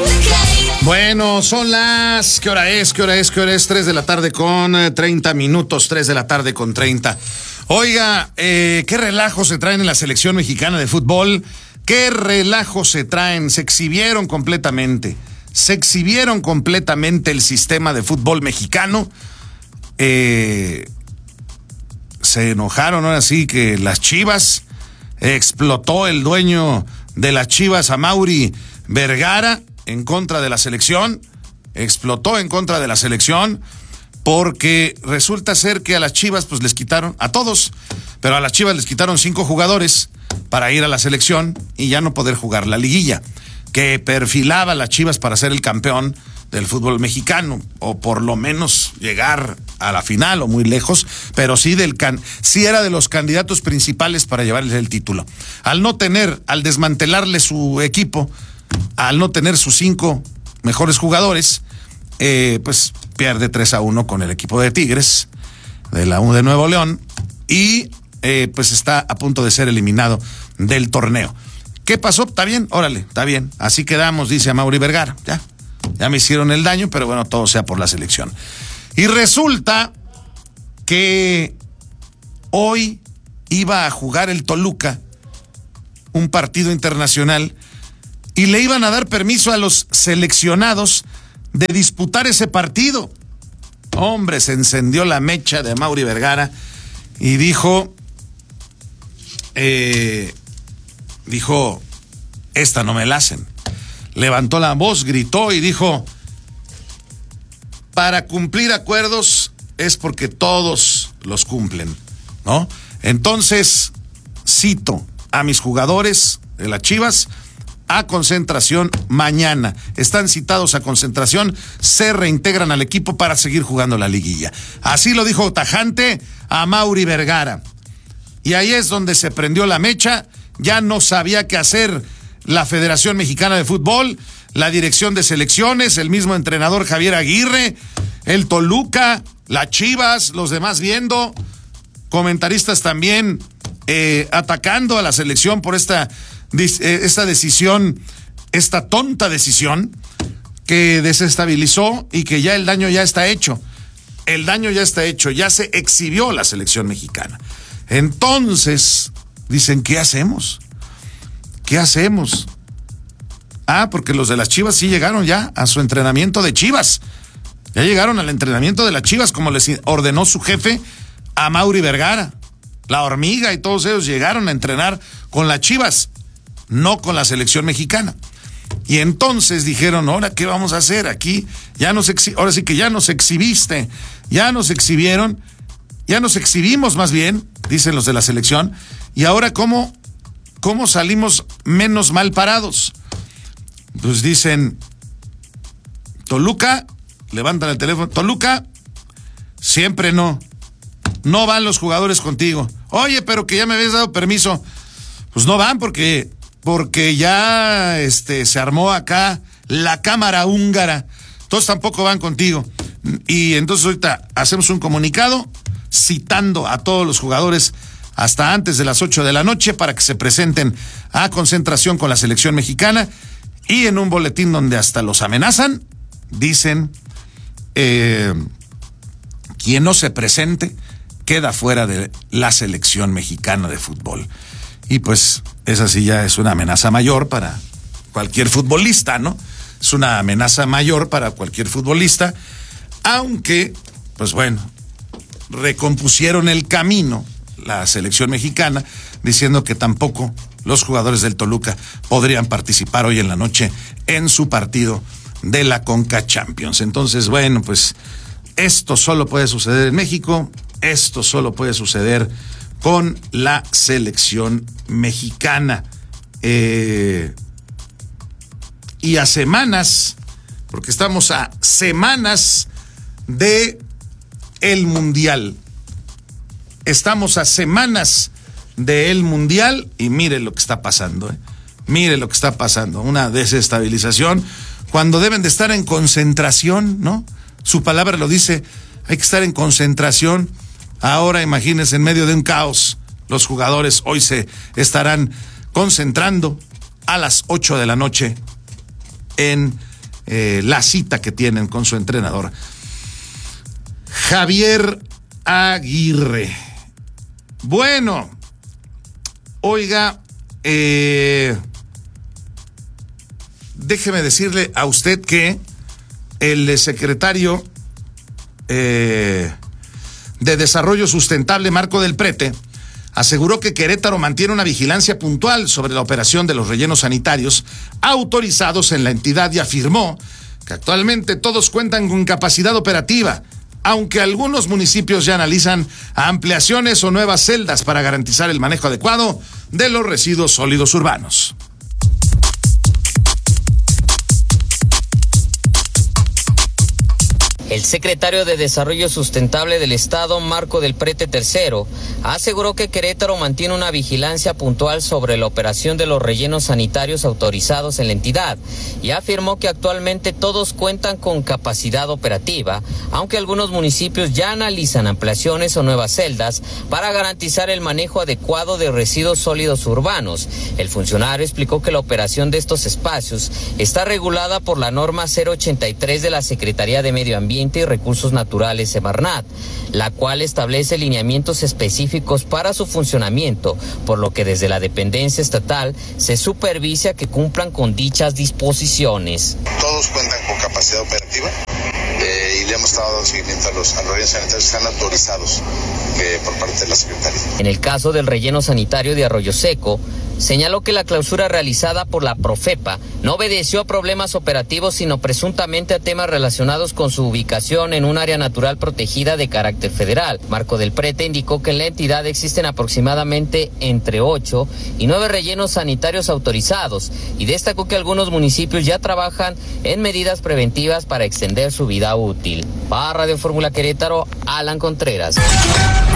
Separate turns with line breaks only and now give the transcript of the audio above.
Bueno, son las... ¿Qué hora es? 3 de la tarde con 30 minutos, 3 de la tarde con 30. Oiga, qué relajo se traen en la selección mexicana de fútbol. Qué relajo se traen. Se exhibieron completamente el sistema de fútbol mexicano. Se enojaron ahora sí que las Chivas. Explotó el dueño de las Chivas, Amaury Vergara, en contra de la selección. Explotó en contra de la selección porque resulta ser que a las Chivas pues les quitaron, a todos, pero a las Chivas les quitaron 5 jugadores para ir a la selección y ya no poder jugar la liguilla, que perfilaba a las Chivas para ser el campeón del fútbol mexicano, o por lo menos llegar a la final o muy lejos, pero sí era de los candidatos principales para llevarles el título. Al desmantelarle su equipo, al no tener sus 5 mejores jugadores, pues pierde 3-1 con el equipo de Tigres de la U de Nuevo León y pues está a punto de ser eliminado del torneo. ¿Qué pasó? Está bien, órale, está bien. Así quedamos, dice Amaury Vergara. Ya me hicieron el daño, pero bueno, todo sea por la selección. Y resulta que hoy iba a jugar el Toluca un partido internacional y le iban a dar permiso a los seleccionados de disputar ese partido. Hombre, se encendió la mecha de Amaury Vergara y dijo, esta no me la hacen. Levantó la voz, gritó y dijo, para cumplir acuerdos es porque todos los cumplen, ¿no? Entonces, cito a mis jugadores de las Chivas a concentración mañana. Están citados a concentración, se reintegran al equipo para seguir jugando la liguilla. Así lo dijo tajante Amaury Vergara. Y ahí es donde se prendió la mecha. Ya no sabía qué hacer la Federación Mexicana de Fútbol, la dirección de selecciones, el mismo entrenador Javier Aguirre, el Toluca, las Chivas, los demás viendo, comentaristas también atacando a la selección por esta decisión, esta tonta decisión que desestabilizó y que ya el daño ya está hecho. El daño ya está hecho, ya se exhibió la selección mexicana. Entonces, dicen, ¿qué hacemos? ¿Qué hacemos? Porque los de las Chivas sí llegaron ya a su entrenamiento de Chivas. Ya llegaron al entrenamiento de las Chivas, como les ordenó su jefe, Amaury Vergara. La Hormiga y todos ellos llegaron a entrenar con las Chivas, no con la selección mexicana. Y entonces dijeron, ¿ahora qué vamos a hacer? Aquí ahora sí que ya nos exhibiste, ya nos exhibieron, ya nos exhibimos más bien, dicen los de la selección, y ahora ¿cómo salimos menos mal parados? Pues dicen, Toluca, levantan el teléfono, Toluca, siempre no van los jugadores contigo. Oye, pero que ya me habías dado permiso. Pues no van porque ya se armó acá la cámara húngara. Todos tampoco van contigo. Y entonces ahorita hacemos un comunicado citando a todos los jugadores hasta antes de las 8 de la noche para que se presenten a concentración con la selección mexicana, y en un boletín donde hasta los amenazan, dicen, quien no se presente queda fuera de la selección mexicana de fútbol. Y pues esa sí ya es una amenaza mayor para cualquier futbolista, ¿no? Es una amenaza mayor para cualquier futbolista, aunque, pues bueno, recompusieron el camino la selección mexicana, diciendo que tampoco los jugadores del Toluca podrían participar hoy en la noche en su partido de la Conca Champions. Entonces, bueno, pues esto solo puede suceder en México, esto solo puede suceder con la selección mexicana. Y a semanas, porque estamos a semanas de el Mundial. Estamos a semanas del Mundial y mire lo que está pasando, Mire lo que está pasando, una desestabilización cuando deben de estar en concentración, ¿no? Su palabra lo dice, hay que estar en concentración. Ahora imagínense, en medio de un caos, los jugadores hoy se estarán concentrando a las 8 de la noche en la cita que tienen con su entrenador. Javier Aguirre. Bueno, oiga, déjeme decirle a usted que el secretario de Desarrollo Sustentable, Marco del Prete, aseguró que Querétaro mantiene una vigilancia puntual sobre la operación de los rellenos sanitarios autorizados en la entidad y afirmó que actualmente todos cuentan con capacidad operativa, aunque algunos municipios ya analizan ampliaciones o nuevas celdas para garantizar el manejo adecuado de los residuos sólidos urbanos.
El secretario de Desarrollo Sustentable del Estado, Marco del Prete III, aseguró que Querétaro mantiene una vigilancia puntual sobre la operación de los rellenos sanitarios autorizados en la entidad y afirmó que actualmente todos cuentan con capacidad operativa, aunque algunos municipios ya analizan ampliaciones o nuevas celdas para garantizar el manejo adecuado de residuos sólidos urbanos. El funcionario explicó que la operación de estos espacios está regulada por la norma 083 de la Secretaría de Medio Ambiente y Recursos Naturales Semarnat, la cual establece lineamientos específicos para su funcionamiento, por lo que desde la dependencia estatal se supervisa que cumplan con dichas disposiciones.
Todos cuentan con capacidad operativa y le hemos estado dando seguimiento a los rellenos sanitarios que están autorizados por parte de la Secretaría.
En el caso del relleno sanitario de Arroyo Seco, señaló que la clausura realizada por la Profepa no obedeció a problemas operativos, sino presuntamente a temas relacionados con su ubicación en un área natural protegida de carácter federal. Marco del Prete indicó que en la entidad existen aproximadamente entre 8 y 9 rellenos sanitarios autorizados y destacó que algunos municipios ya trabajan en medidas preventivas para extender su vida útil. Para Radio Fórmula Querétaro, Alan Contreras.